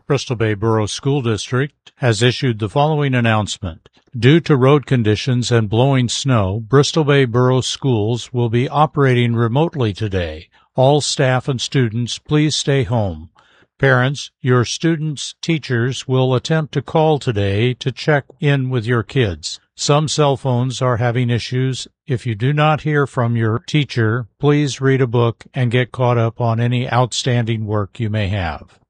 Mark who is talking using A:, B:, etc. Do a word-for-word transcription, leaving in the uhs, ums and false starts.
A: Bristol Bay Borough School District has issued the following announcement. Due to road conditions and blowing snow, Bristol Bay Borough Schools will be operating remotely today. All staff and students, please stay home. Parents, your students' teachers will attempt to call today to check in with your kids. Some cell phones are having issues. If you do not hear from your teacher, please read a book and get caught up on any outstanding work you may have.